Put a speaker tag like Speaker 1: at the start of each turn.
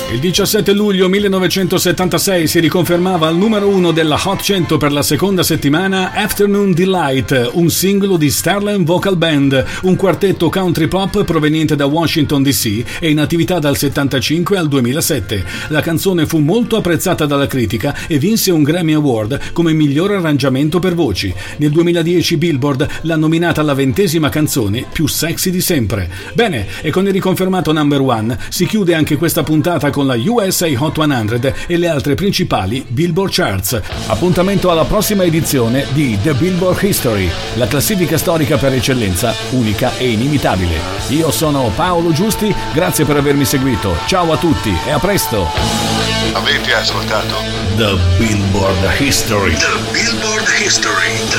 Speaker 1: Il 17 luglio 1976 si riconfermava al numero 1 della Hot 100 per la seconda settimana Afternoon Delight, un singolo di Starland Vocal Band, un quartetto country pop proveniente da Washington DC e in attività dal 75 al 2007. La canzone fu molto apprezzata dalla critica e vinse un Grammy Award come miglior arrangiamento per voci. Nel 2010 Billboard l'ha nominata la 20ª canzone più sexy di sempre. Bene, e con il riconfermato number one si chiude anche questa puntata con la USA Hot 100 e le altre principali Billboard Charts. Appuntamento alla prossima edizione di The Billboard History, la classifica storica per eccellenza, unica e inimitabile. Io sono Paolo Giusti, grazie per avermi seguito. Ciao a tutti e a presto.
Speaker 2: Avete ascoltato
Speaker 1: The Billboard History.
Speaker 2: The Billboard History.